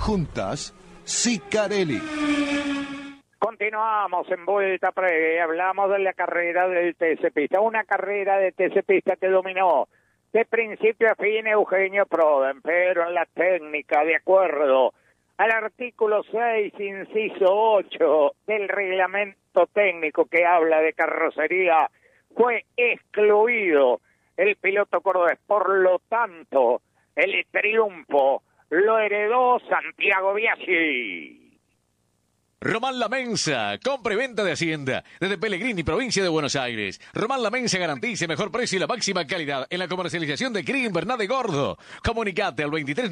Juntas, Sicarelli. Continuamos en Vuelta Previa, hablamos de la carrera del TC Pista, una carrera de TC Pista que dominó de principio a fin Eugenio Prodan, pero en la técnica, de acuerdo al artículo 6, inciso 8 del reglamento técnico que habla de carrocería, fue excluido el piloto cordobés. Por lo tanto, el triunfo lo heredó Santiago Biaggi. Román La Mensa, compra y venta de Hacienda, desde Pellegrini, provincia de Buenos Aires. Román La Mensa garantiza mejor precio y la máxima calidad en la comercialización de cría invernal de gordo. Comunicate al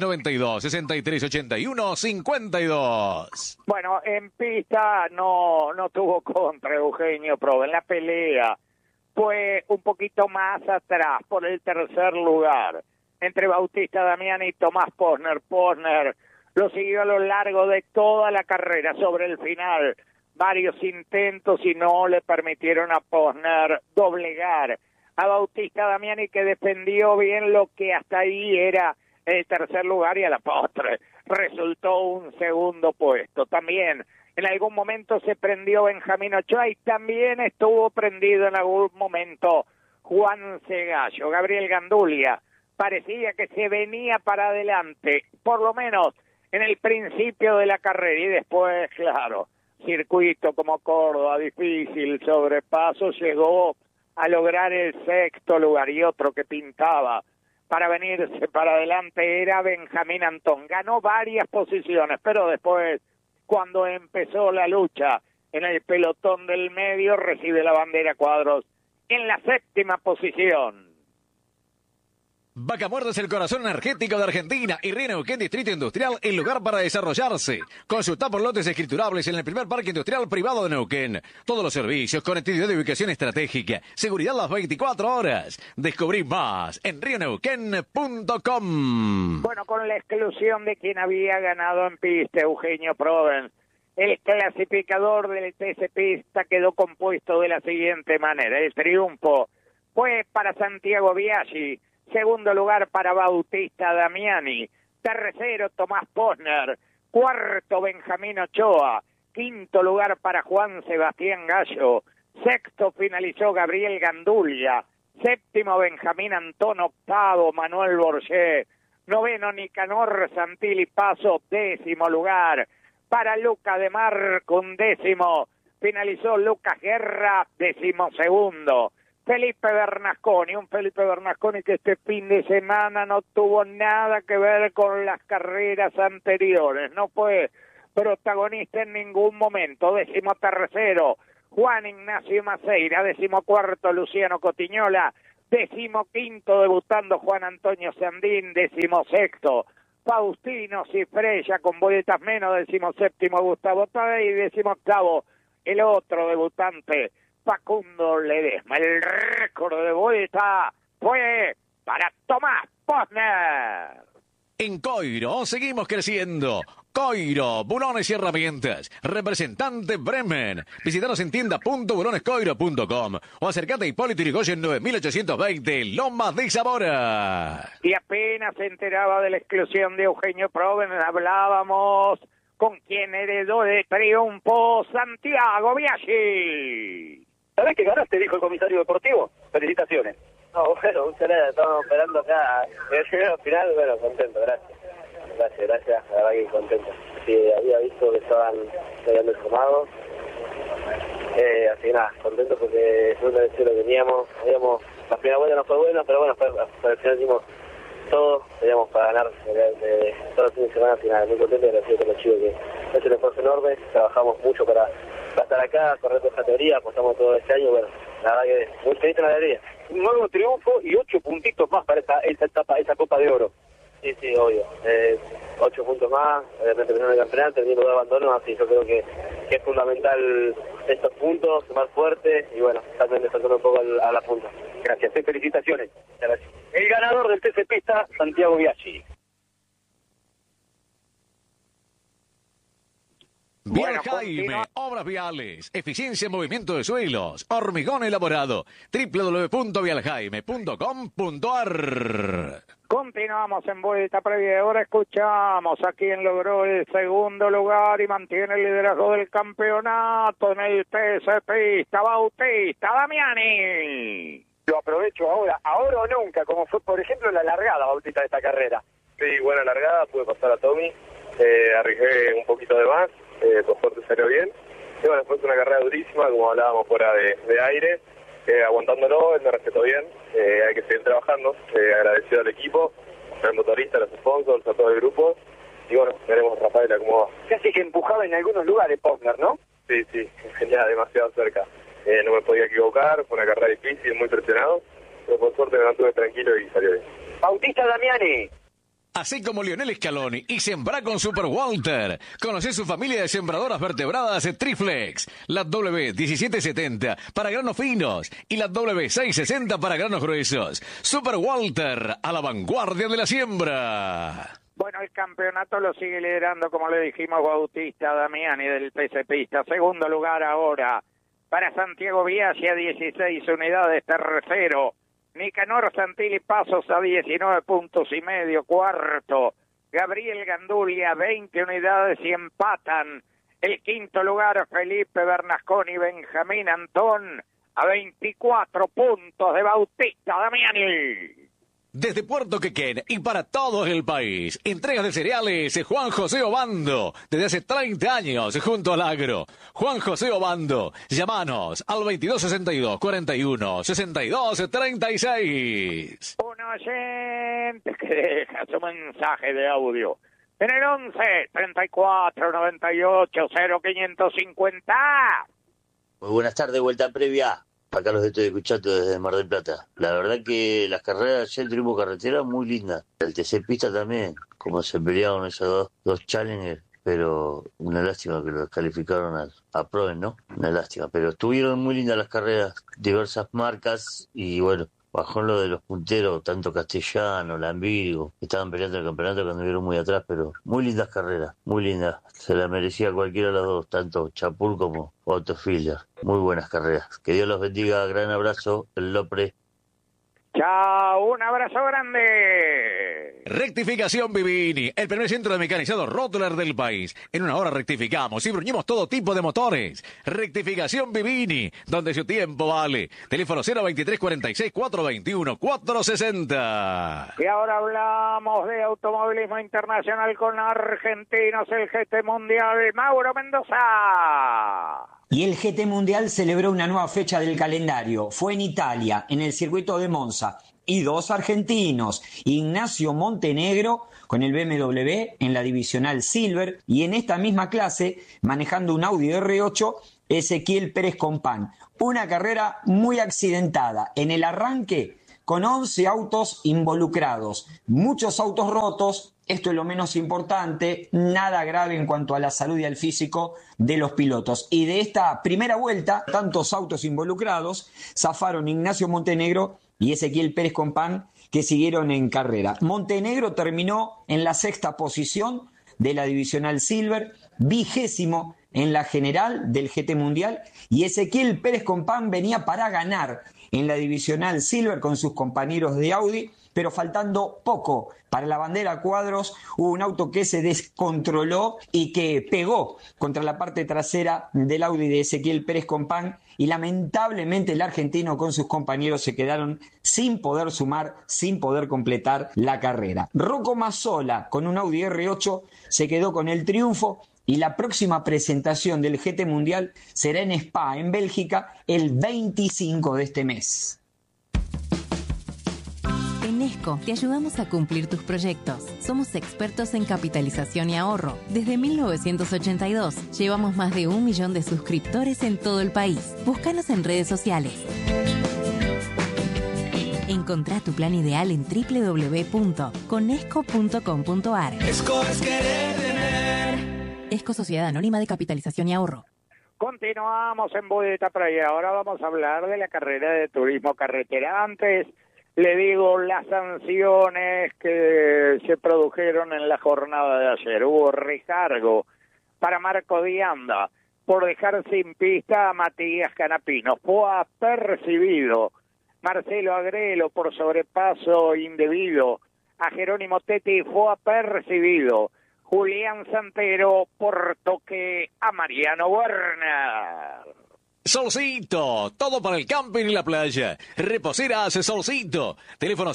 2392-6381-52. Bueno, en pista no tuvo contra Eugenio Prodan. En la pelea fue un poquito más atrás por el tercer lugar entre Bautista Damiani y Tomás Posner. Posner lo siguió a lo largo de toda la carrera. Sobre el final, varios intentos y no le permitieron a Posner doblegar a Bautista Damiani, que defendió bien lo que hasta ahí era el tercer lugar, y a la postre resultó un segundo puesto. También en algún momento se prendió Benjamín Ochoa y también estuvo prendido en algún momento Juan Cegallo. Gabriel Gandulia parecía que se venía para adelante, por lo menos en el principio de la carrera, y después, claro, circuito como Córdoba, difícil, sobrepaso, llegó a lograr el sexto lugar, y otro que pintaba para venirse para adelante era Benjamín Antón. Ganó varias posiciones, pero después, cuando empezó la lucha en el pelotón del medio, recibe la bandera Cuadros en la séptima posición. Vaca Muerta es el corazón energético de Argentina y Río Neuquén Distrito Industrial, el lugar para desarrollarse. Consulta por lotes escriturables en el primer parque industrial privado de Neuquén. Todos los servicios, conectividad de ubicación estratégica, seguridad las 24 horas. Descubrí más en rioneuquén.com. Bueno, con la exclusión de quien había ganado en pista, Eugenio Prodan, el clasificador del TC Pista quedó compuesto de la siguiente manera. El triunfo fue para Santiago Biaggi, segundo lugar para Bautista Damiani, tercero Tomás Posner, cuarto Benjamín Ochoa, quinto lugar para Juan Sebastián Gallo, sexto finalizó Gabriel Gandulia, séptimo Benjamín Antón, octavo Manuel Borget, noveno Nicanor Santilli Paso, décimo lugar para Luca de Marco, undécimo finalizó Lucas Guerra, decimosegundo. Felipe Bernasconi, un Felipe Bernasconi que este fin de semana no tuvo nada que ver con las carreras anteriores, no fue protagonista en ningún momento. Decimotercero, Juan Ignacio Maceira, decimocuarto, Luciano Cotiñola, decimoquinto, debutando Juan Antonio Sandín, decimosexto, Faustino Cifrella con vueltas menos, decimoséptimo, Gustavo Tadei, y decimoctavo, el otro debutante, Facundo Ledesma. El récord de vuelta fue para Tomás Posner. En Coiro seguimos creciendo. Coiro, bulones y herramientas. Representante Bremen. Visítanos en tienda.bulonescoiro.com o acercate a Hipólito Yrigoyen 9820, Lomas de Zamora. Y apenas se enteraba de la exclusión de Eugenio Prodan, hablábamos con quien heredó de triunfo, Santiago Biaggi. ¿Sabés que ganaste? Dijo el comisario deportivo. Felicitaciones. No, bueno, muchas gracias. Estamos esperando acá. El final, bueno, contento, gracias. Gracias, la verdad que contento. Sí, había visto que estaban quedando informados. Así que nada, contento porque fue una decisión que teníamos. La primera vuelta no fue buena, pero bueno, al final dimos todo, teníamos para ganar todo el fin de semana. Al final, muy contento y agradecido con los chicos que es un esfuerzo enorme. Trabajamos mucho para estar acá, correr toda esta teoría, apostamos todo este año. Bueno, la verdad que muy feliz en la alegría. Un nuevo triunfo y 8 puntitos más para esa etapa, esa Copa de Oro. Sí, obvio. 8 puntos más, terminando el campeonato, teniendo 2 abandonos, así yo creo que es fundamental estos puntos, más fuertes y bueno, también despertando un poco a la punta. Gracias, felicitaciones. Gracias. El ganador del TC Pista, Santiago Biaggi. Vial Jaime, obras viales, eficiencia en movimiento de suelos, hormigón elaborado, www.vialjaime.com.ar. Continuamos en vuelta previa. Ahora escuchamos a quien logró el segundo lugar y mantiene el liderazgo del campeonato en el TC Bautista Damiani. Lo aprovecho ahora o nunca, como fue, por ejemplo, la largada, Bautista, de esta carrera. Sí, buena largada, pude pasar a Tommy, arriesgué un poquito de más, por suerte salió bien. Y bueno, después una carrera durísima, como hablábamos fuera de aire, aguantándolo, él me respetó bien, hay que seguir trabajando, agradecido al equipo, al motorista, a los sponsors, a todo el grupo, y bueno, veremos Rafaela cómo va. Casi que empujaba en algunos lugares Posner, ¿no? Sí, genial, demasiado cerca. No me podía equivocar, fue una carrera difícil, muy presionado, pero por suerte me mantuve tranquilo y salió bien. Bautista Damiani. Así como Lionel Scaloni y sembra con Super Walter. Conoce su familia de sembradoras vertebradas Triflex. La W1770 para granos finos y la W660 para granos gruesos. Super Walter, a la vanguardia de la siembra. Bueno, el campeonato lo sigue liderando, como le dijimos, Bautista Damiani del TC Pista. Segundo lugar ahora para Santiago Biaggi a 16 unidades, tercero. Nicanor Santilli Pasos a 19 puntos y medio, cuarto. Gabriel Gandulli a 20 unidades y empatan. El quinto lugar, Felipe Bernasconi y Benjamín Antón a 24 puntos de Bautista Damiani. Desde Puerto Quequén y para todo el país, entregas de cereales Juan José Obando, desde hace 30 años junto al agro. Juan José Obando, llámanos al 2262-41-62-36. Un oyente que deja su mensaje de audio en el 11-34-98-0550. Muy buenas tardes, vuelta previa. Acá los estoy escuchando desde Mar del Plata. La verdad que las carreras ayer tuvimos carretera muy lindas. El TC Pista también, como se pelearon esos dos challengers, pero una lástima que los calificaron a Proven, ¿no? Una lástima, pero estuvieron muy lindas las carreras, diversas marcas y bueno, bajó lo de los punteros, tanto Castellano, Lambigo, estaban peleando el campeonato cuando vieron muy atrás, pero muy lindas carreras, muy lindas. Se la merecía cualquiera de los dos, tanto Chapul como Otto Filler. Muy buenas carreras. Que Dios los bendiga. Gran abrazo, el Lopre. Chao, un abrazo grande. Rectificación Vivini, el primer centro de mecanizado Rottler del país. En una hora rectificamos y bruñimos todo tipo de motores. Rectificación Vivini, donde su tiempo vale. Teléfono 023-46-421-460. Y ahora hablamos de automovilismo internacional con argentinos, el GT Mundial, Mauro Mendoza. Y el GT Mundial celebró una nueva fecha del calendario. Fue en Italia, en el circuito de Monza. Y dos argentinos, Ignacio Montenegro con el BMW en la divisional Silver y en esta misma clase, manejando un Audi R8, Ezequiel Pérez Compán. Una carrera muy accidentada. En el arranque, con 11 autos involucrados, muchos autos rotos. Esto es lo menos importante, nada grave en cuanto a la salud y al físico de los pilotos. Y de esta primera vuelta, tantos autos involucrados, zafaron Ignacio Montenegro y Ezequiel Pérez Compán, que siguieron en carrera. Montenegro terminó en la sexta posición de la divisional Silver, 20º en la general del GT Mundial, y Ezequiel Pérez Compán venía para ganar en la divisional Silver con sus compañeros de Audi, pero faltando poco para la bandera a cuadros, hubo un auto que se descontroló y que pegó contra la parte trasera del Audi de Ezequiel Pérez Compán, y lamentablemente el argentino con sus compañeros se quedaron sin poder sumar, sin poder completar la carrera. Rocco Mazzola con un Audi R8 se quedó con el triunfo, y la próxima presentación del GT Mundial será en Spa, en Bélgica, el 25 de este mes. En Esco te ayudamos a cumplir tus proyectos. Somos expertos en capitalización y ahorro. Desde 1982 llevamos más de 1 millón de suscriptores en todo el país. Búscanos en redes sociales. Encontrá tu plan ideal en www.conesco.com.ar. Esco es querer tener. Esco Sociedad Anónima de Capitalización y Ahorro. Continuamos en Vuelta para allá. Ahora vamos a hablar de la carrera de turismo carretera. Antes le digo las sanciones que se produjeron en la jornada de ayer. Hubo recargo para Marco Dianda por dejar sin pista a Matías Canapino. Fue apercibido Marcelo Agrelo por sobrepaso indebido a Jerónimo Tetti fue apercibido Julián Santero por toque a Mariano Werner. Solcito, todo para el camping y la playa. Reposeras Solcito. Teléfono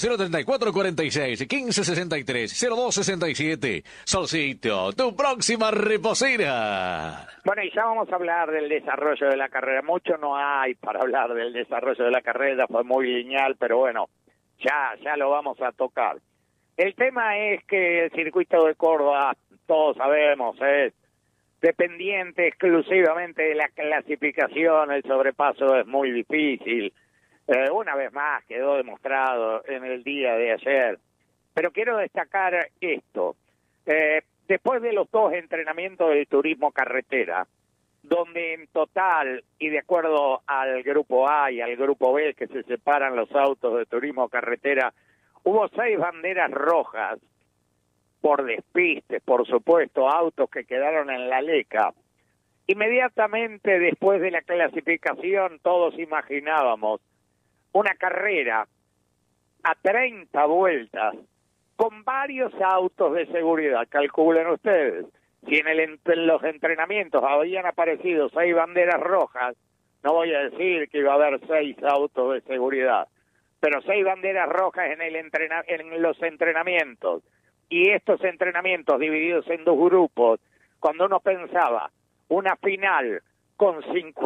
034-46-1563-0267. Solcito, tu próxima reposera. Bueno, y ya vamos a hablar del desarrollo de la carrera. Mucho no hay para hablar del desarrollo de la carrera, fue muy lineal, pero bueno, ya lo vamos a tocar. El tema es que el circuito de Córdoba, todos sabemos, es dependiente exclusivamente de la clasificación, el sobrepaso es muy difícil. Una vez más quedó demostrado en el día de ayer. Pero quiero destacar esto. Después de los 2 entrenamientos del turismo carretera, donde en total, y de acuerdo al grupo A y al grupo B, que se separan los autos de turismo carretera, hubo 6 banderas rojas, por despistes, por supuesto, autos que quedaron en la leca. Inmediatamente después de la clasificación todos imaginábamos una carrera a 30 vueltas con varios autos de seguridad. Calculen ustedes, si en los entrenamientos habían aparecido 6 banderas rojas, no voy a decir que iba a haber 6 autos de seguridad, pero 6 banderas rojas en los entrenamientos. Y estos entrenamientos divididos en 2 grupos, cuando uno pensaba una final con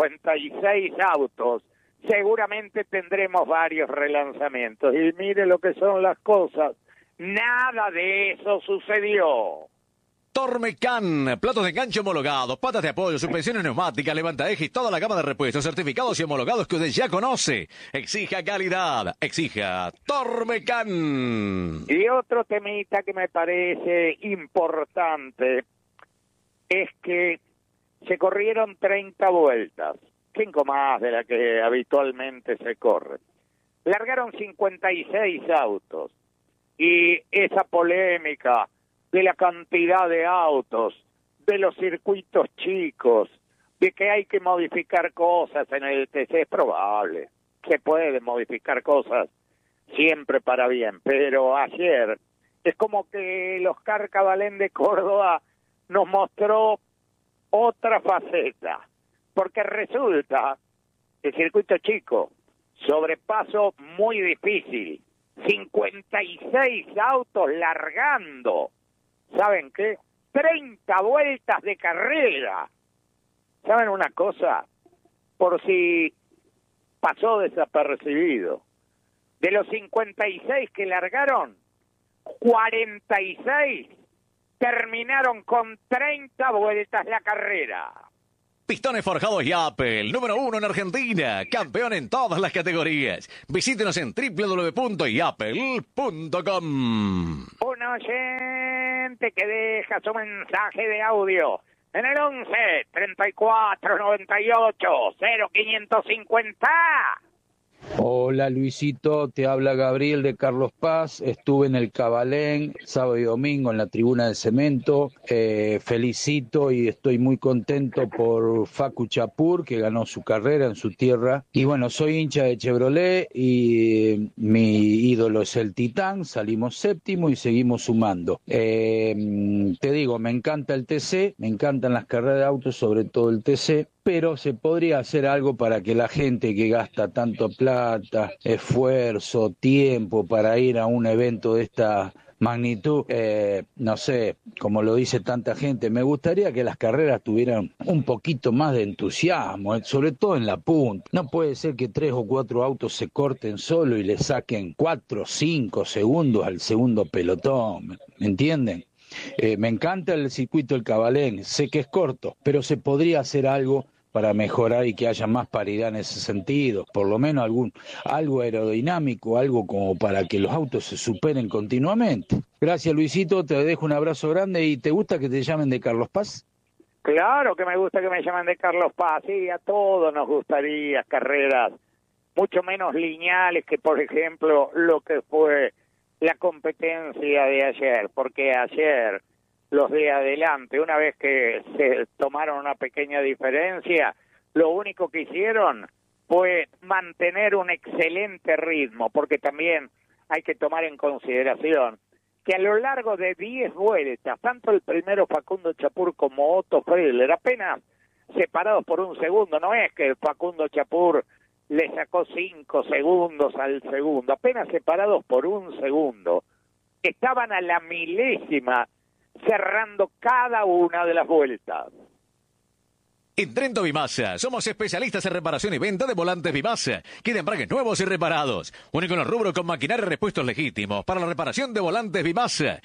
56 autos, seguramente tendremos varios relanzamientos. Y mire lo que son las cosas, nada de eso sucedió. Tormecan, platos de enganche homologados, patas de apoyo, suspensiones neumáticas, levantaejes y toda la gama de repuestos certificados y homologados que usted ya conoce. Exija calidad, exija Tormecan. Y otro temita que me parece importante es que se corrieron 30 vueltas, 5 más de la que habitualmente se corre. Largaron 56 autos y esa polémica de la cantidad de autos, de los circuitos chicos, de que hay que modificar cosas en el TC, es probable. Se pueden modificar cosas siempre para bien, pero ayer es como que el Oscar Cabalén de Córdoba nos mostró otra faceta, porque resulta que el circuito chico, sobrepaso muy difícil, 56 autos largando. ¿Saben qué? 30 vueltas de carrera. ¿Saben una cosa? Por si pasó desapercibido. De los 56 que largaron, 46 terminaron con 30 vueltas la carrera. Pistones forjados Yapel, número 1 en Argentina, campeón en todas las categorías. Visítenos en www.yapel.com. Un oyente que deja su mensaje de audio en el 11 34 98 0550. Hola Luisito, te habla Gabriel de Carlos Paz. Estuve en el Cabalén sábado y domingo en la tribuna de cemento. Felicito y estoy muy contento por Facu Chapur, que ganó su carrera en su tierra. Y bueno, soy hincha de Chevrolet y mi ídolo es el Titán. Salimos séptimo y seguimos sumando. Te digo, me encanta el TC, me encantan las carreras de autos, sobre todo el TC. Pero se podría hacer algo para que la gente que gasta tanto plata, esfuerzo, tiempo para ir a un evento de esta magnitud, no sé, como lo dice tanta gente, me gustaría que las carreras tuvieran un poquito más de entusiasmo, sobre todo en la punta. No puede ser que 3 o 4 autos se corten solo y le saquen 4 o 5 segundos al segundo pelotón, ¿me entienden? Me encanta el circuito del Cabalén, sé que es corto, pero se podría hacer algo para mejorar y que haya más paridad en ese sentido, por lo menos algo aerodinámico, algo como para que los autos se superen continuamente. Gracias Luisito, te dejo un abrazo grande. ¿Y te gusta que te llamen de Carlos Paz? Claro que me gusta que me llamen de Carlos Paz, sí, a todos nos gustaría carreras mucho menos lineales que, por ejemplo, lo que fue la competencia de ayer, porque ayer los de adelante, una vez que se tomaron una pequeña diferencia, lo único que hicieron fue mantener un excelente ritmo, porque también hay que tomar en consideración que a lo largo de 10 vueltas, tanto el primero Facundo Chapur como Otto Friedler, apenas separados por un segundo, no es que Facundo Chapur le sacó 5 segundos al segundo, apenas separados por un segundo, estaban a la milésima cerrando cada una de las vueltas. En Trento Vimasa, somos especialistas en reparación y venta de volantes Vimasa, que de embragues nuevos y reparados. Único en el rubro con maquinaria y repuestos legítimos para la reparación de volantes Vimasa.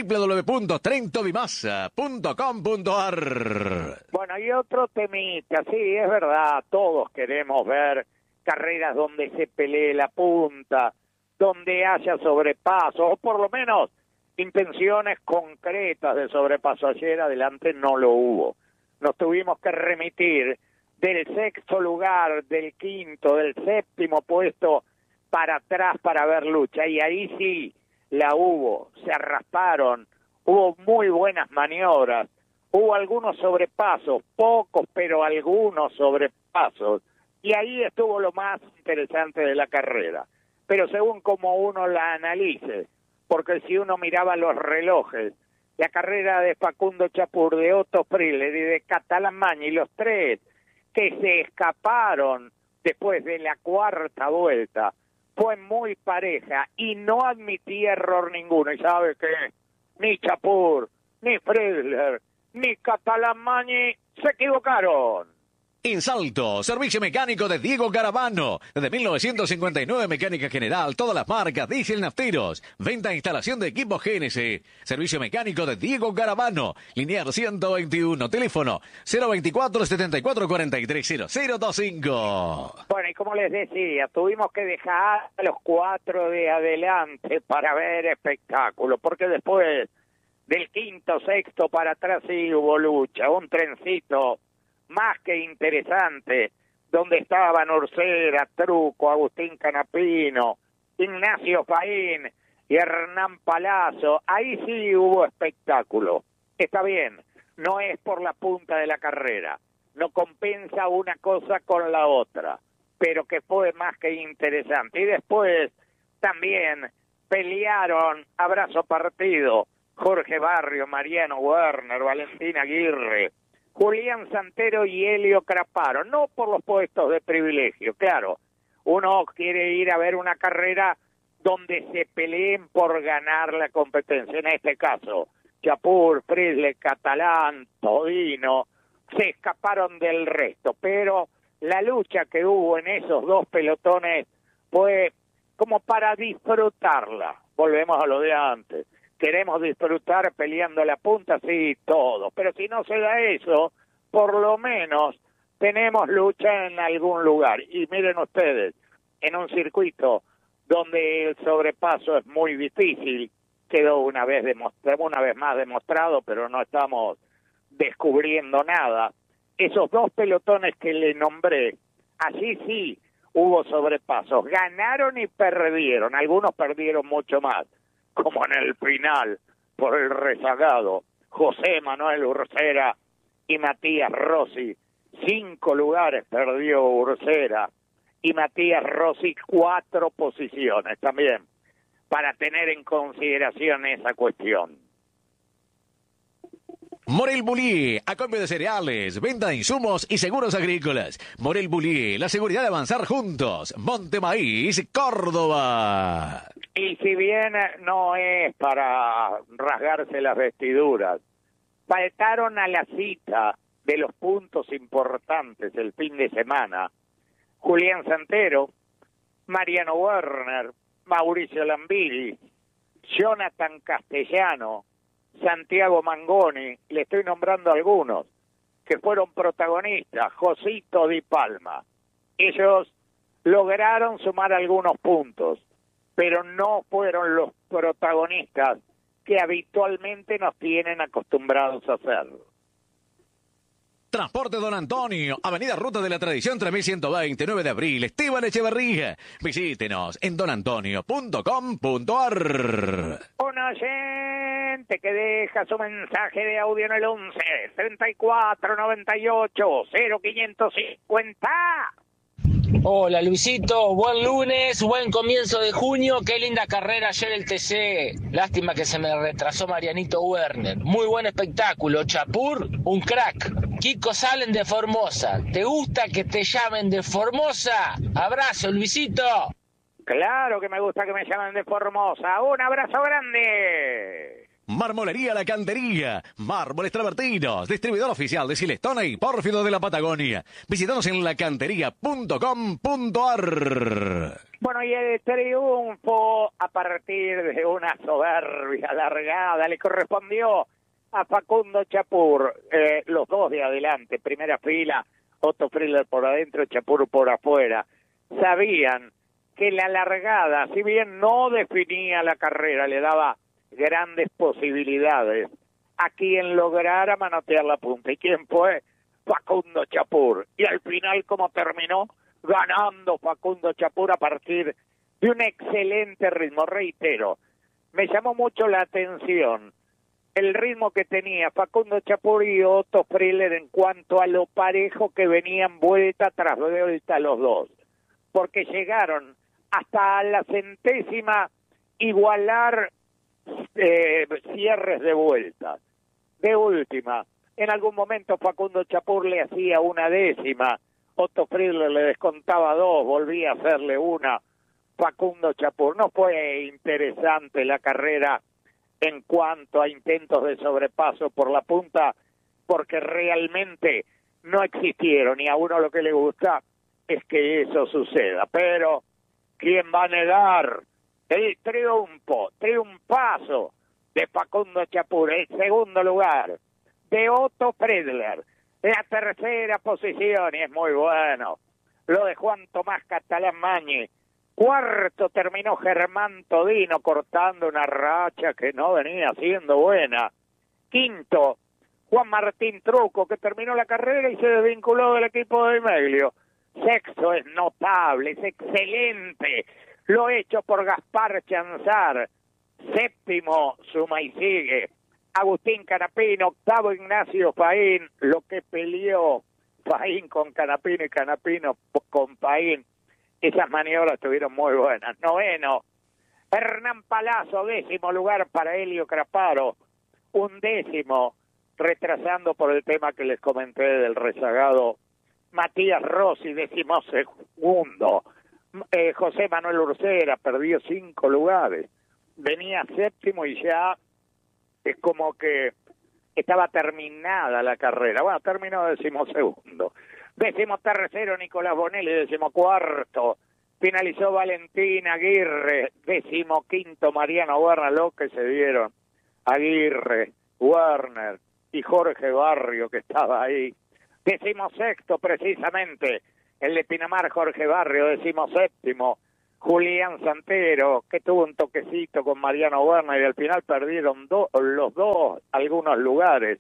www.trentovimasa.com.ar. Bueno, y otro temita, sí, es verdad, todos queremos ver carreras donde se pelee la punta, donde haya sobrepasos, o por lo menos intenciones concretas de sobrepaso. Ayer adelante no lo hubo. Nos tuvimos que remitir del 6º lugar, del 5º, del 7º puesto para atrás para ver lucha. Y ahí sí la hubo, se rasparon, hubo muy buenas maniobras, hubo algunos sobrepasos, pocos, pero algunos sobrepasos. Y ahí estuvo lo más interesante de la carrera. Pero según como uno la analice, porque si uno miraba los relojes, la carrera de Facundo Chapur, de Otto Friedler y de Catalán Mañi, los tres que se escaparon después de la 4ª vuelta, fue muy pareja y no admitía error ninguno. ¿Y sabe qué? Ni Chapur, ni Friedler, ni Catalán Mañi se equivocaron. En Salto, servicio mecánico de Diego Garavano. Desde 1959, mecánica general, todas las marcas, diésel, nafteros. Venta e instalación de equipos GNC. Servicio mecánico de Diego Garavano. Linear 121, teléfono 024 74 43 0025. Bueno, y como les decía, tuvimos que dejar a los 4 de adelante para ver espectáculo, porque después del 5º, 6º para atrás sí hubo lucha, un trencito más que interesante, donde estaban Ursera, Truco, Agustín Canapino, Ignacio Faín y Hernán Palazzo. Ahí sí hubo espectáculo. Está bien, no es por la punta de la carrera, no compensa una cosa con la otra, pero que fue más que interesante. Y después también pelearon abrazo partido Jorge Barrio, Mariano Werner, Valentín Aguirre, Julián Santero y Helio Craparo, no por los puestos de privilegio, claro, uno quiere ir a ver una carrera donde se peleen por ganar la competencia, en este caso, Chapur, Friedler, Catalán, Todino, se escaparon del resto, pero la lucha que hubo en esos dos pelotones fue como para disfrutarla, volvemos a lo de antes. Queremos disfrutar peleando la punta, sí, todo. Pero si no se da eso, por lo menos tenemos lucha en algún lugar. Y miren ustedes, en un circuito donde el sobrepaso es muy difícil, quedó una vez más demostrado, pero no estamos descubriendo nada. Esos dos pelotones que le nombré, allí sí hubo sobrepasos. Ganaron y perdieron. Algunos perdieron mucho más, como en el final, por el rezagado, José Manuel Ursera y Matías Rossi. 5 lugares perdió Ursera y Matías Rossi 4 posiciones también, para tener en consideración esa cuestión. Morel Bullier, acopio de cereales, venta de insumos y seguros agrícolas. Morel Bullier, la seguridad de avanzar juntos. Montemaíz, Córdoba. Y si bien no es para rasgarse las vestiduras, faltaron a la cita de los puntos importantes el fin de semana Julián Santero, Mariano Werner, Mauricio Lambiri, Jonathan Castellano, Santiago Mangoni, le estoy nombrando algunos, que fueron protagonistas, Josito Di Palma. Ellos lograron sumar algunos puntos, pero no fueron los protagonistas que habitualmente nos tienen acostumbrados a hacerlo. Transporte Don Antonio, Avenida Ruta de la Tradición 3120, 9 de abril, Esteban Echeverría. Visítenos en donantonio.com.ar. Un oyente que deja su mensaje de audio en el 11 34 98 0550. Hola Luisito, buen lunes, buen comienzo de junio, qué linda carrera ayer el TC, lástima que se me retrasó Marianito Werner, muy buen espectáculo, Chapur, un crack, Kiko Salen de Formosa, ¿te gusta que te llamen de Formosa? Abrazo Luisito. Claro que me gusta que me llamen de Formosa, un abrazo grande. Marmolería La Cantería, Mármoles Travertinos, distribuidor oficial de Silestona y Pórfido de la Patagonia. Visítanos en lacantería.com.ar. Bueno, y el triunfo a partir de una soberbia largada le correspondió a Facundo Chapur, los dos de adelante, primera fila, Otto Friedler por adentro, Chapur por afuera. Sabían que la largada, si bien no definía la carrera, le daba grandes posibilidades a quien lograra manotear la punta. ¿Y quién fue? Facundo Chapur. Y al final, ¿cómo terminó? Ganando Facundo Chapur a partir de un excelente ritmo. Reitero, me llamó mucho la atención el ritmo que tenía Facundo Chapur y Otto Friedler en cuanto a lo parejo que venían vuelta tras vuelta los dos, porque llegaron hasta la centésima igualar cierres de vuelta. De última, en algún momento Facundo Chapur le hacía una décima, Otto Friedler le descontaba dos, volvía a hacerle una. Facundo Chapur. No fue interesante la carrera en cuanto a intentos de sobrepaso por la punta, porque realmente no existieron, y a uno lo que le gusta es que eso suceda. Pero ¿quién va a negar el triunfazo de Facundo Chapur? El segundo lugar de Otto Friedler, la tercera posición, y es muy bueno lo de Juan Tomás Catalán Mañi. Cuarto terminó Germán Todino, cortando una racha que no venía siendo buena. Quinto, Juan Martín Truco, que terminó la carrera y se desvinculó del equipo de Meglio. Sexto, es notable, es excelente lo hecho por Gaspar Chanzar. Séptimo, suma y sigue Agustín Canapino. Octavo, Ignacio Faín. Lo que peleó Faín con Canapino y Canapino con Faín, esas maniobras estuvieron muy buenas. Noveno, Hernán Palazzo. Décimo lugar para Helio Craparo. Undécimo, retrasando por el tema que les comenté del rezagado, Matías Rossi. Décimo segundo, José Manuel Ursera, perdió 5 lugares. Venía séptimo y ya es como que estaba terminada la carrera. Bueno, terminó 12º. 13º, Nicolás Bonelli. 14º, finalizó Valentín Aguirre. 15º, Mariano Werner. Lo que se dieron Aguirre, Werner y Jorge Barrio, que estaba ahí. 16º, precisamente, el de Pinamar, Jorge Barrio. 17º, Julián Santero, que tuvo un toquecito con Mariano Werner y al final perdieron los dos algunos lugares.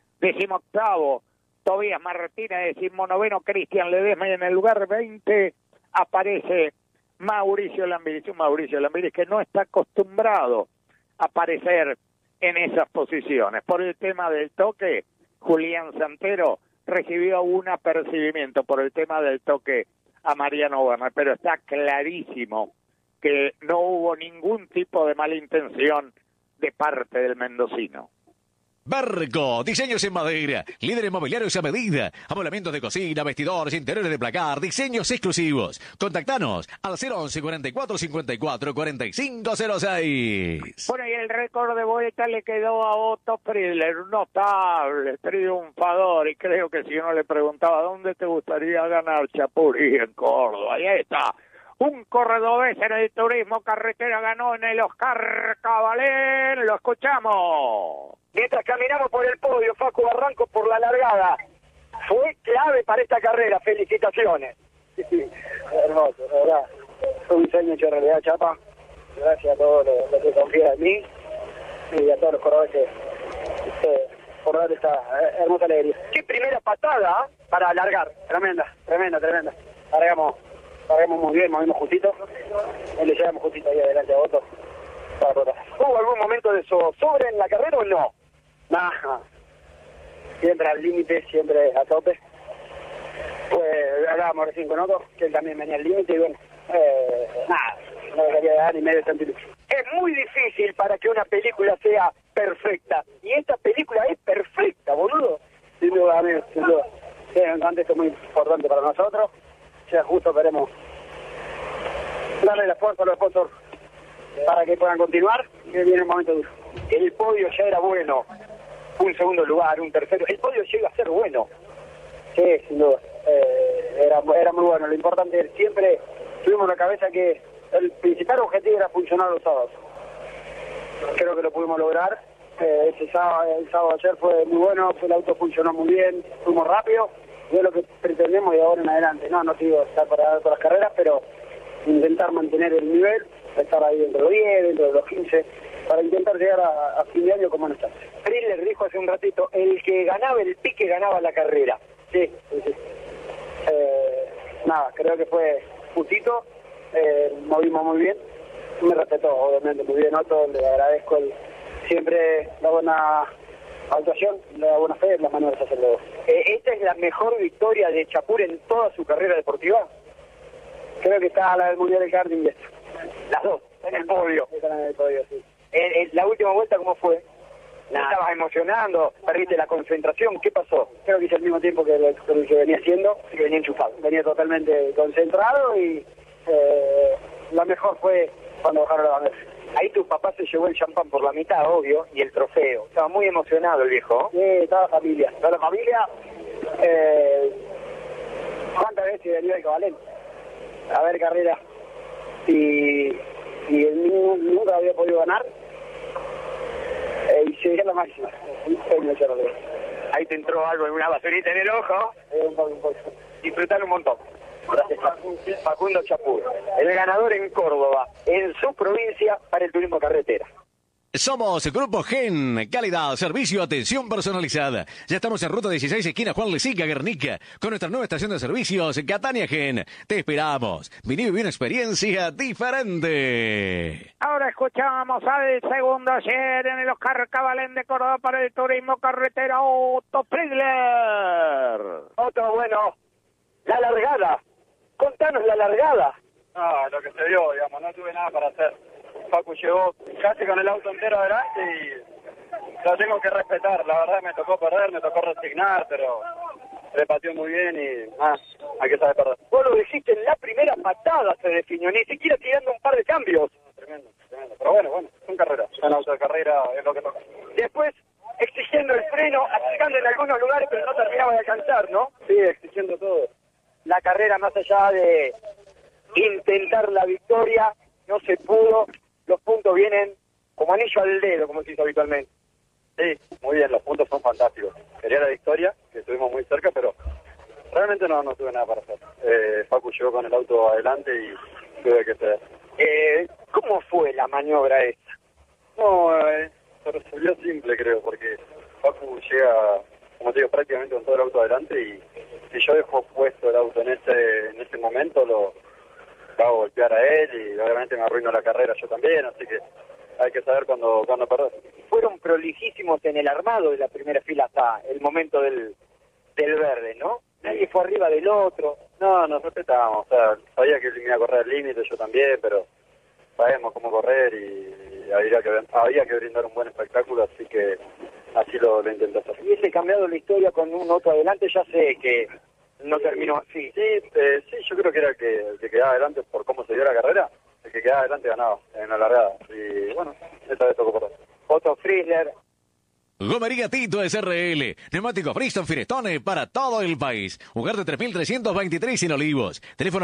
18º, Tobías Martínez. 19º, Cristian Ledesma. Y en el lugar 20 aparece Mauricio Lambiris. Un Mauricio Lambiris que no está acostumbrado a aparecer en esas posiciones. Por el tema del toque, Julián Santero recibió un apercibimiento por el tema del toque a Mariano Werner, pero está clarísimo que no hubo ningún tipo de mala intención de parte del mendocino. Berco, diseños en madera, líder inmobiliarios a medida, amoblamientos de cocina, vestidores, interiores de placar, diseños exclusivos. Contactanos al 011 44 54 4506. Bueno, y el récord de vuelta le quedó a Otto Friedler, un notable triunfador, y creo que si uno le preguntaba ¿dónde te gustaría ganar, Chapurí? En Córdoba. Ahí está. Un cordobés en el turismo carretera ganó en el Oscar Cabalén. Lo escuchamos. Mientras caminamos por el podio, Facu Barranco por la largada. Fue clave para esta carrera. Felicitaciones. Sí, hermoso, la verdad. Fue un sueño hecho realidad, Chapa. Gracias a todos los que confían en mí y a todos los corredores por dar esta hermosa alegría. Qué primera patada para alargar. Tremenda. Largamos muy bien, movimos justito. Y le llevamos justito ahí adelante a Otto. ¿Hubo algún momento de sobre en la carrera o no? Nada. Siempre al límite, siempre a tope. Pues hablábamos recién con otro, que él también venía al límite y bueno, nada, no debería dar ni medio centímetro. Es muy difícil para que una película sea perfecta, y esta película es perfecta, boludo. Sin duda, amigo, sin duda. Sí, me encanta, esto es muy importante para nosotros, ya justo queremos darle la fuerza a los sponsors para que puedan continuar, que viene un momento duro. El podio ya era bueno, un segundo lugar, un tercero, el podio llega a ser bueno. Sí, sin duda, era muy bueno. Lo importante es siempre tuvimos en la cabeza que el principal objetivo era funcionar los sábados. Creo que lo pudimos lograr. El sábado ayer fue muy bueno, el auto funcionó muy bien, fuimos rápido, y es lo que pretendemos de ahora en adelante. No te digo estar para todas las carreras, pero intentar mantener el nivel, estar ahí dentro de los 10, dentro de los 15, para intentar llegar a fin de año como no está. Friedler dijo hace un ratito, el que ganaba el pique ganaba la carrera. Sí. Nada, creo que fue justito, movimos muy bien, me respetó obviamente muy bien, Otto, le agradezco siempre la buena actuación, la buena fe, la mano de sacerdote. ¿Esta es la mejor victoria de Chapur en toda su carrera deportiva? Creo que está la del Mundial de Karting y esta. Las dos, en el podio. Están en el podio, sí. ¿La última vuelta cómo fue? ¿Estabas emocionando? ¿Perdiste la concentración? ¿Qué pasó? Creo que hice el mismo tiempo que el que venía haciendo, que venía enchufado. Venía totalmente concentrado y lo mejor fue cuando bajaron la bandera. Ahí tu papá se llevó el champán por la mitad, obvio, y el trofeo. Estaba muy emocionado el viejo. Sí, toda la familia. Toda la familia. ¿Cuántas veces venía el Cabalén? A ver, carrera. Y él nunca había podido ganar. Y se dio la máxima. Ahí te entró algo en una basurita en el ojo. Un poco. Disfrutar un montón. Gracias, Facundo Chapur, el ganador en Córdoba, en su provincia, para el turismo carretera. Somos Grupo Gen, calidad, servicio, atención personalizada. Ya estamos en ruta 16, esquina Juan Lesica, Guernica, con nuestra nueva estación de servicios, Catania Gen. Te esperamos. Vení y viví una experiencia diferente. Ahora escuchamos al segundo ayer en el Oscar Cabalén de Córdoba para el turismo carretera, Otto Friedler. Otto, bueno, la largada. Contanos la largada. No, lo que se dio, digamos, no tuve nada para hacer. Facu llegó casi con el auto entero adelante y lo tengo que respetar. La verdad me tocó perder, me tocó resignar, pero repateó muy bien y hay que saber perder. Vos lo dijiste en la primera patada, se definió, ni siquiera tirando un par de cambios. Tremendo. Pero bueno, son carreras. Un auto de carrera es lo que toca. Después, exigiendo el freno, atacando en algunos lugares, pero no terminaba de alcanzar, ¿no? Sí, exigiendo todo. La carrera, más allá de intentar la victoria, no se pudo. Los puntos vienen como anillo al dedo, como se dice habitualmente. Sí, muy bien, los puntos son fantásticos. Quería la victoria, que estuvimos muy cerca, pero realmente no tuve nada para hacer. Facu llegó con el auto adelante y tuve que ceder. ¿Cómo fue la maniobra esta? No, se resolvió simple, creo, porque Facu llega, como te digo, prácticamente con todo el auto adelante y si yo dejo puesto el auto en ese momento, lo hago golpear a él y obviamente me arruino la carrera yo también, así que hay que saber cuándo perder. Fueron prolijísimos en el armado de la primera fila hasta el momento del verde, ¿no? Nadie fue arriba del otro. No, nos respetábamos, o sea, sabía que me iba a correr el límite, yo también, pero sabemos cómo correr y había que brindar un buen espectáculo, así que así lo intenté hacer. Y ese cambiado la historia con un otro adelante, ya sé que no terminó así. Sí, yo creo que era el que quedaba adelante por cómo se dio la carrera. El que quedaba adelante ganaba en la largada. Y bueno, esta vez tocó perder. Otto Friedler. Gomería Tito SRL, neumático Bristol Firestone para todo el país. Ugarte 3323 en Olivos. Teléfono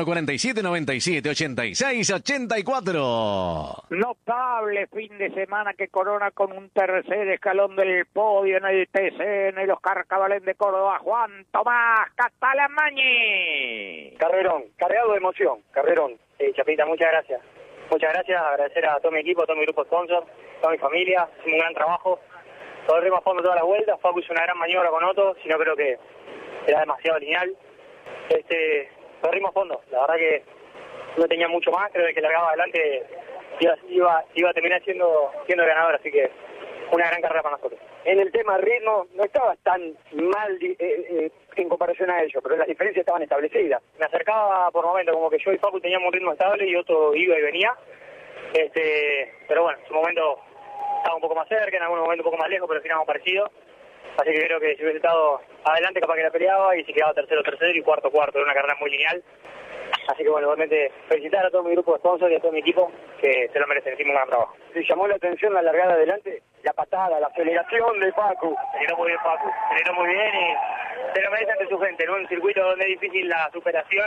4797-8684. Notable fin de semana que corona con un tercer escalón del podio en el TC, en el Oscar Cabalén de Córdoba. Juan Tomás Catalamañi. Carrerón, cargado de emoción, carrerón. Chapita, muchas gracias. Muchas gracias, agradecer a todo mi equipo, a todo mi grupo sponsor, a toda mi familia. Hicimos un gran trabajo. Corrimos a fondo todas las vueltas. Facu hizo una gran maniobra con Otto, si no creo que era demasiado lineal. Corrimos a fondo, la verdad que no tenía mucho más, creo que el que largaba adelante iba a terminar siendo el ganador, así que una gran carrera para nosotros. en el tema ritmo no estabas tan mal en comparación a ellos, pero las diferencias estaban establecidas. Me acercaba por momentos, como que yo y Facu teníamos un ritmo estable y otro iba y venía. Pero bueno, en su momento estaba un poco más cerca, en algún momento un poco más lejos, pero al final éramos parecidos. Así que creo que si hubiese estado adelante capaz que la peleaba, y si quedaba tercero y cuarto, era una carrera muy lineal. Así que bueno, igualmente felicitar a todo mi grupo de sponsors y a todo mi equipo, que se lo merecen, hicimos un gran trabajo. ¿Se llamó la atención la largada adelante? La patada, la aceleración de Facu. Se generó muy bien Facu, se generó muy bien y se lo merece ante su gente, en un circuito donde es difícil la superación,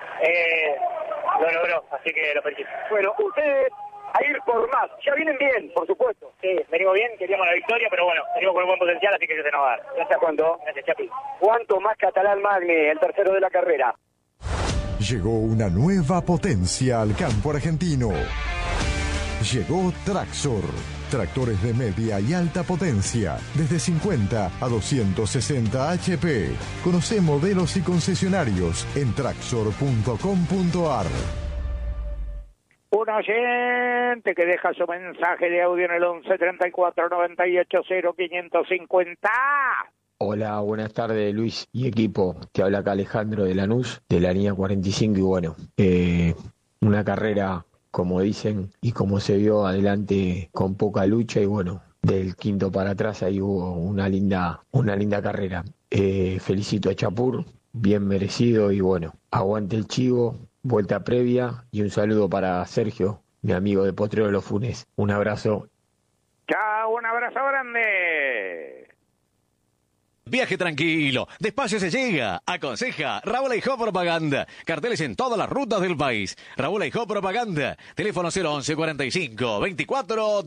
lo logró, así que lo felicito. Bueno, ustedes a ir por más, ya vienen bien, por supuesto. Sí, venimos bien, queríamos la victoria, pero bueno, venimos con un buen potencial, así que se nos va a dar. Gracias, ¿cuánto? Gracias, Chapi. ¿Cuánto más Catalán Magni, el tercero de la carrera? Llegó una nueva potencia al campo argentino. Llegó Traxor. Tractores de media y alta potencia, desde 50 a 260 HP. Conoce modelos y concesionarios en traxor.com.ar. Un oyente que deja su mensaje de audio en el 11 34 98 0 550. Hola, buenas tardes Luis y equipo. Te habla acá Alejandro de Lanús, de la línea 45 y bueno, una carrera como dicen y como se vio adelante con poca lucha y bueno, del quinto para atrás ahí hubo una linda carrera. Felicito a Chapur, bien merecido y bueno, aguante el chivo, vuelta previa y un saludo para Sergio, mi amigo de Potrero de los Funes. Un abrazo. Chao, un abrazo grande. Viaje tranquilo, despacio se llega. Aconseja Raúl Aijó Propaganda. Carteles en todas las rutas del país. Raúl Aijó Propaganda. Teléfono 011 45 24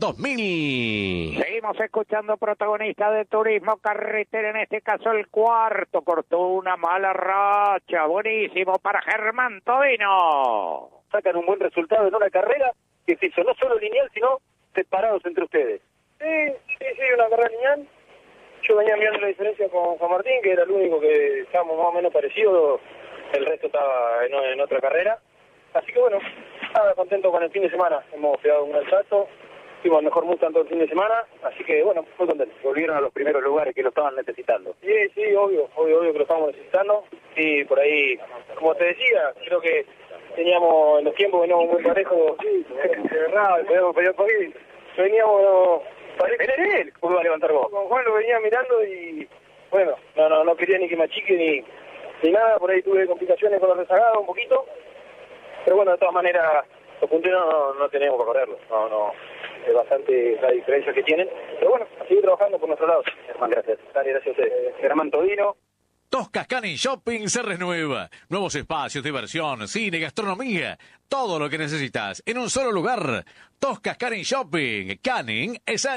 2000. Seguimos escuchando protagonista de turismo carretera, en este caso el cuarto. Cortó una mala racha. Buenísimo para Germán Todino. Sacan un buen resultado en una carrera que se hizo no solo lineal, sino separados entre ustedes. Sí, una carrera lineal. Yo venía mirando la diferencia con Juan Martín, que era el único que estábamos más o menos parecidos, el resto estaba en otra carrera. Así que bueno, estaba contento con el fin de semana. Hemos pegado un gran salto, fuimos el mejor Mustang todo el fin de semana, así que bueno, muy contento. Volvieron a los primeros lugares que lo estaban necesitando. Sí, obvio que lo estábamos necesitando. Y por ahí, como te decía, creo que teníamos en los tiempos, veníamos muy parejos, de verdad, podíamos pelear por ahí. Veníamos... Era él, ¿cómo iba a levantar vos? Con Juan lo venía mirando y, bueno, no quería ni que me achique ni nada, por ahí tuve complicaciones con los rezagados un poquito, pero bueno, de todas maneras, los punteros no tenemos que correrlos, no, es bastante la diferencia que tienen, pero bueno, a seguir trabajando por nuestro lado. Germán, gracias. Dale, gracias a ustedes. Germán Todino. Toscas Canning Shopping se renueva. Nuevos espacios, diversión, cine, gastronomía. Todo lo que necesitas en un solo lugar. Toscas Canning Shopping. Canning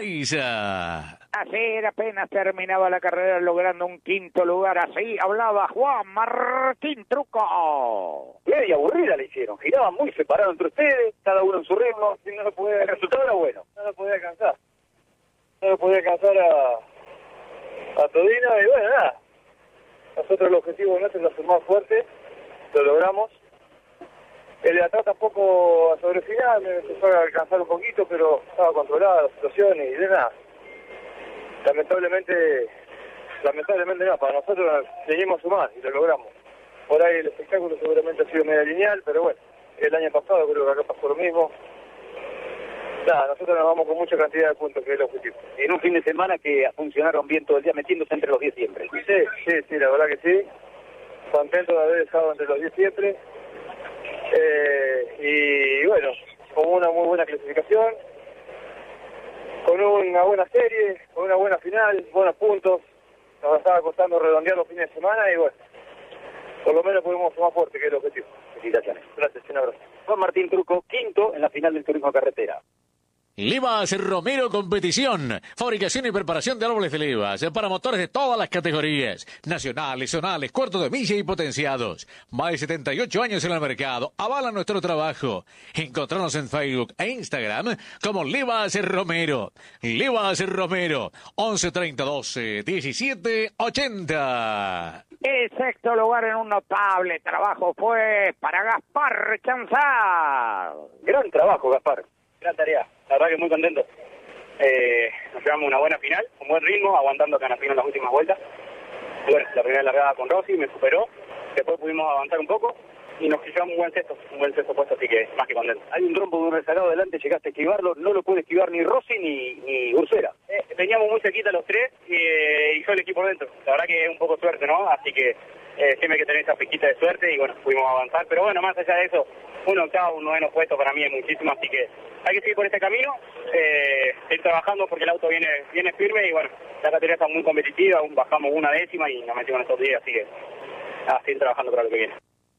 Ezeiza. Ayer apenas terminaba la carrera logrando un quinto lugar. Así hablaba Juan Martín Truco. Media aburrida le hicieron. Giraban muy separados entre ustedes, cada uno en su ritmo. Y el resultado era bueno. No lo podía alcanzar. No lo podía alcanzar a Todino y bueno, nada. Nosotros el objetivo nuestro es hacer más fuerte, lo logramos. El de atrás tampoco sobre el final, me empezó a alcanzar un poquito, pero estaba controlada la situación y de nada. Lamentablemente no, para nosotros seguimos sumar y lo logramos. Por ahí el espectáculo seguramente ha sido medio lineal, pero bueno, el año pasado creo que acá pasó lo mismo. Nada, nosotros nos vamos con mucha cantidad de puntos, que es el objetivo. En un fin de semana que funcionaron bien todo el día, metiéndose entre los 10 siempre. Sí, la verdad que sí. Contento de haber estado entre los 10 siempre. Y bueno, con una muy buena clasificación, con una buena serie, con una buena final, buenos puntos. Nos estaba costando redondear los fines de semana y bueno, por lo menos pudimos sumar fuerte, que es el objetivo. Felicitaciones. Gracias, un abrazo. Juan Martín Truco, quinto en la final del turismo carretera. Levas Romero Competición. Fabricación y preparación de árboles de levas para motores de todas las categorías. Nacionales, zonales, cuartos de milla y potenciados. Más de 78 años en el mercado. Avala nuestro trabajo. Encontrarnos en Facebook e Instagram como Levas Romero. Levas Romero. 11 30 12 17 80. El sexto lugar en un notable trabajo fue para Gaspar Chanzar. Gran trabajo, Gaspar. Gran tarea. La verdad que muy contento. Nos llevamos una buena final, con buen ritmo, aguantando a Canapino en las últimas vueltas. Bueno, la primera largada con Rossi me superó, después pudimos avanzar un poco y nos llevamos un buen sexto puesto, así que más que contento. Hay un trompo de un rezagado delante, llegaste a esquivarlo, no lo puede esquivar ni Rossi ni Ursera. Veníamos muy cerquita los tres y yo el equipo dentro. La verdad que es un poco suerte, ¿no? Así que siempre hay que tener esa pizquita de suerte y bueno, pudimos avanzar. Pero bueno, más allá de eso, un octavo, un noveno puesto para mí es muchísimo, así que hay que seguir por este camino, seguir trabajando porque el auto viene firme y bueno, la categoría está muy competitiva, aún bajamos una décima y nos metimos en estos días, así que a seguir trabajando para lo que viene.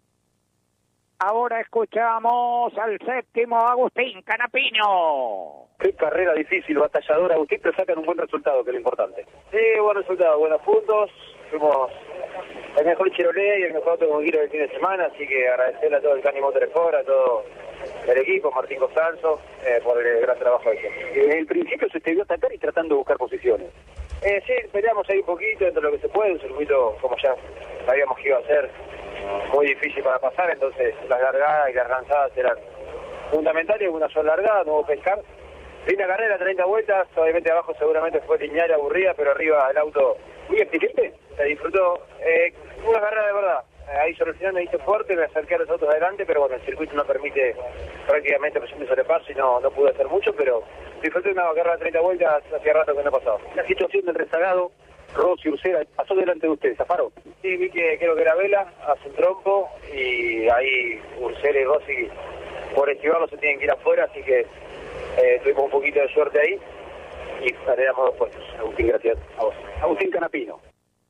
Ahora escuchamos al séptimo Agustín Canapino. Qué carrera difícil, batalladora, Agustín, pero sacan un buen resultado, que es lo importante. Sí, buen resultado, buenos puntos. Fuimos el mejor Chevrolet y el mejor auto con giro del fin de semana, así que agradecerle a todo el Cani Motorsport, a todo el equipo, Martín Costanzo, por el gran trabajo que hicieron. Desde el principio se te vio atacar y tratando de buscar posiciones. Sí, peleamos ahí un poquito dentro de lo que se puede, un circuito como ya sabíamos que iba a ser muy difícil para pasar, entonces las largadas y las lanzadas eran fundamentales, una sola largada, no hubo pescar. Linda carrera, 30 vueltas, obviamente abajo seguramente fue lineal, aburrida, pero arriba el auto muy exigente, se disfrutó. Una carrera de verdad, ahí sobre el final me hice fuerte, me acerqué a los autos adelante, pero bueno, el circuito no permite prácticamente presión de sobrepaso y no pude hacer mucho, pero disfruté una carrera de 30 vueltas, hacía rato que no pasaba. La situación del rezagado, Rossi, Ursera, pasó delante de ustedes, ¿zafaron? Sí, vi que creo que era Vela, hace un trompo, y ahí Ursera y Rossi, por esquivarlo, se tienen que ir afuera, así que tuvimos un poquito de suerte ahí, y ganamos 2 puestos. Agustín, gracias a vos. Agustín Canapino.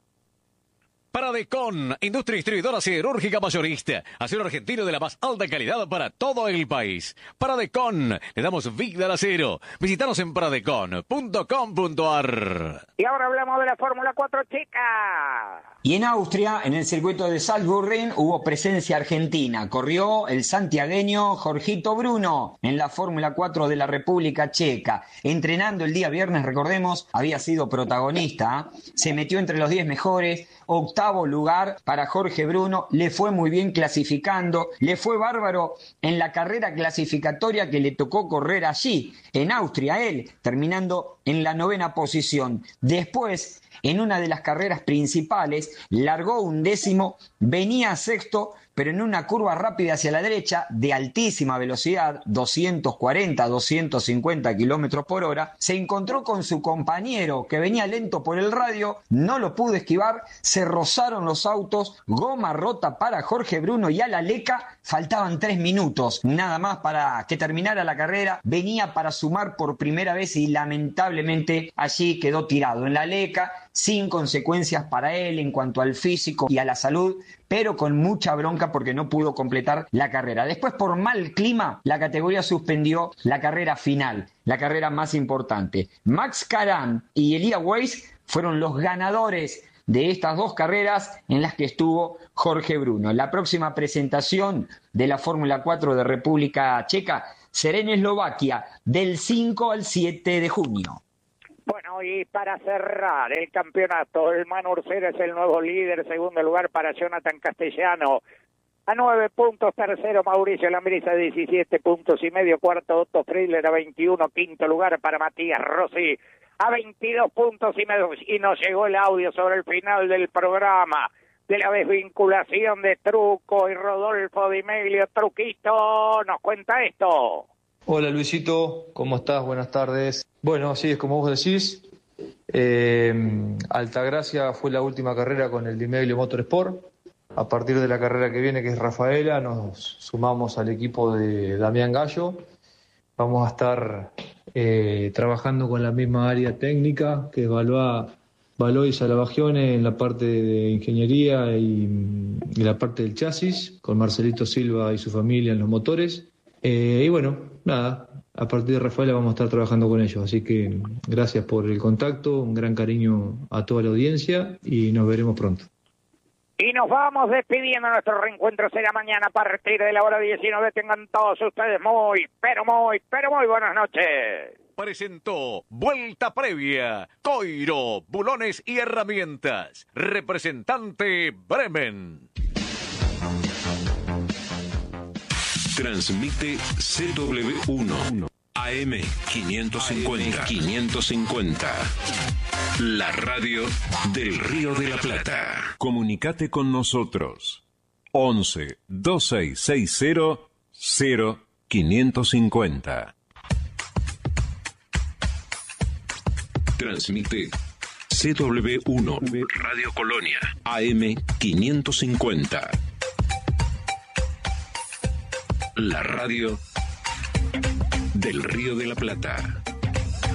Paradecon, industria distribuidora siderúrgica mayorista. Acero argentino de la más alta calidad para todo el país. Paradecon, le damos vida al acero. Visítanos en paradecon.com.ar. Y ahora hablamos de la Fórmula 4 chica. Y en Austria, en el circuito de Salzburg, hubo presencia argentina. Corrió el santiagueño Jorgito Bruno en la Fórmula 4 de la República Checa. Entrenando el día viernes, recordemos, había sido protagonista. Se metió entre los 10 mejores. Octavo lugar para Jorge Bruno, le fue muy bien clasificando, le fue bárbaro en la carrera clasificatoria que le tocó correr allí, en Austria, él, terminando en la 9ª posición. Después, en una de las carreras principales, largó 11º, venía sexto, pero en una curva rápida hacia la derecha, de altísima velocidad, 240, 250 kilómetros por hora, se encontró con su compañero que venía lento por el radio, no lo pudo esquivar, se rozaron los autos, goma rota para Jorge Bruno y a la Leca faltaban 3 minutos, nada más para que terminara la carrera, venía para sumar por primera vez y lamentablemente allí quedó tirado en la Leca, sin consecuencias para él en cuanto al físico y a la salud, pero con mucha bronca porque no pudo completar la carrera. Después, por mal clima, la categoría suspendió la carrera final, la carrera más importante. Max Caram y Elia Weiss fueron los ganadores de estas 2 carreras en las que estuvo Jorge Bruno. La próxima presentación de la Fórmula 4 de República Checa será en Eslovaquia del 5 al 7 de junio. Bueno, y para cerrar el campeonato, el Manu Ursera es el nuevo líder, segundo lugar para Jonathan Castellano, a 9 puntos, tercero Mauricio Lambrisa, 17 puntos y medio, cuarto Otto Friedler a 21, quinto lugar para Matías Rossi, a 22 puntos y medio, y nos llegó el audio sobre el final del programa, de la desvinculación de Truco y Rodolfo Di Meglio. Truquito, nos cuenta esto. Hola Luisito, ¿cómo estás? Buenas tardes. Bueno, sí, es como vos decís, Altagracia fue la última carrera con el Di Meglio Motorsport. A partir de la carrera que viene, que es Rafaela, nos sumamos al equipo de Damián Gallo. Vamos a estar trabajando con la misma área técnica, que es Valois y Salavagione en la parte de ingeniería y la parte del chasis, con Marcelito Silva y su familia en los motores. Y bueno, nada, a partir de Rafaela vamos a estar trabajando con ellos, así que gracias por el contacto, un gran cariño a toda la audiencia y nos veremos pronto. Y nos vamos despidiendo. Nuestro reencuentro será mañana a partir de la hora 19. Tengan todos ustedes muy buenas noches. Presentó Vuelta Previa, Coiro, Bulones y Herramientas. Representante Bremen. Transmite CW1 AM550. AM550. La radio del Río de la Plata. Comunicate con nosotros. 11 2660 0550. Transmite CW1 Radio Colonia AM550. La radio del Río de la Plata.